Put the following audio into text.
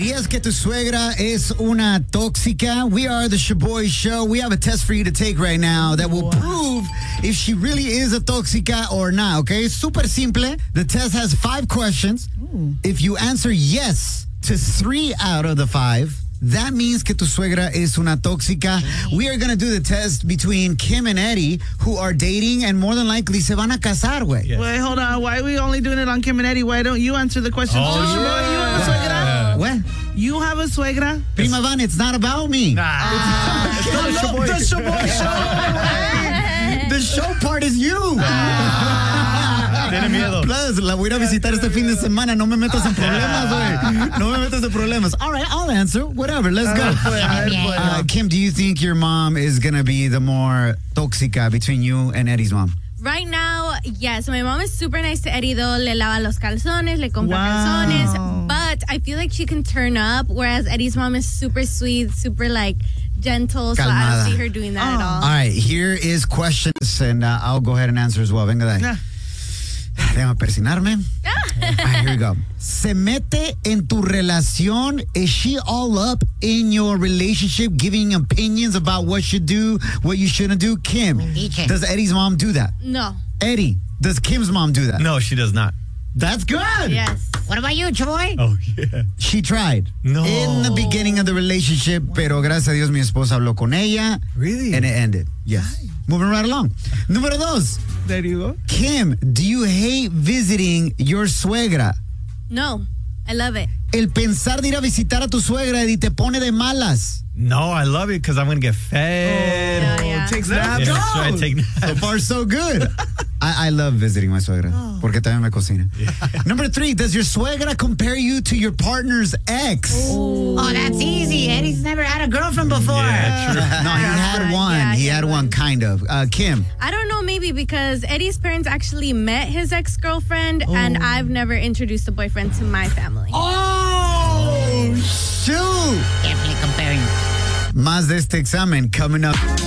¿Dirías que tu suegra es una tóxica? We are the Shaboy Show. We have a test for you to take right now that will prove if she really is a tóxica or not, okay? Super simple. The test has 5 questions. If you answer yes to 3 out of the 5, that means que tu suegra es una tóxica. We are going to do the test between Kim and Eddie, who are dating and more than likely se van a casar, güey. Yes. Wait, hold on. Why are we only doing it on Kim and Eddie? Why don't you answer the question? Oh, too? yeah. You have a suegra? What? You have a suegra? Prima Van, it's not about me. The Shaboy Show. The show part is you. Tiene miedo. Plus, la voy a ir a visitar este fin de semana. No me metas en problemas, güey. No me metas en problemas. All right, I'll answer. Whatever, let's go. Kim, do you think your mom is going to be the more tóxica between you and Eddie's mom? Right now, yes. My mom is super nice to Eddie, though. Le lava los calzones, le compra calzones. But I feel like she can turn up, whereas Eddie's mom is super sweet, super, like, gentle. So I don't see her doing that at all. All right, here is questions, and I'll go ahead and answer as well. Venga de ahí. Déjame persinarme. All right, here we go. Se mete en tu relación. Is she all up in your relationship, giving opinions about what you should do, what you shouldn't do? Kim, does Eddie's mom do that? No. Eddie, does Kim's mom do that? No, she does not. That's good. Yes. What about you, Chaboy? Oh, yeah. She tried. No. In the beginning of the relationship, pero gracias a Dios mi esposa habló con ella. Really? And it ended. Yes. Moving right along. Número 2. There you go. Kim, do you hate visiting your suegra? No. I love it. El pensar de ir a visitar a tu suegra, Eddie, te pone de malas. No, I love it because I'm going to get fed. Oh, yeah. Take snaps. Yeah, that's right, take naps. So far, so good. I love visiting my suegra porque también me cocina. Number 3, does your suegra compare you to your partner's ex? Oh, that's easy. Eddie's never had a girlfriend before. Yeah, true. No, he had one. Yeah, he had one, kind of. Kim. I don't know, maybe because Eddie's parents actually met his ex-girlfriend, and I've never introduced the boyfriend to my family. Oh, shoot. Definitely comparing. Más de este examen coming up.